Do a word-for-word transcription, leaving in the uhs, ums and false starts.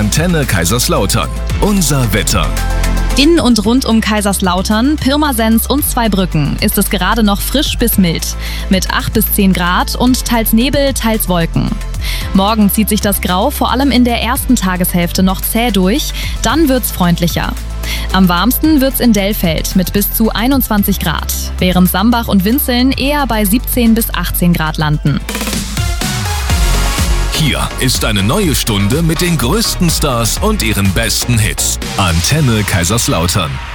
Antenne Kaiserslautern. Unser Wetter. In und rund um Kaiserslautern, Pirmasens und Zweibrücken ist es gerade noch frisch bis mild. Mit acht bis zehn Grad und teils Nebel, teils Wolken. Morgen zieht sich das Grau vor allem in der ersten Tageshälfte noch zäh durch, dann wird's freundlicher. Am warmsten wird's in Dellfeld mit bis zu einundzwanzig Grad, während Sambach und Winzeln eher bei siebzehn bis achtzehn Grad landen. Hier ist eine neue Stunde mit den größten Stars und ihren besten Hits. Antenne Kaiserslautern.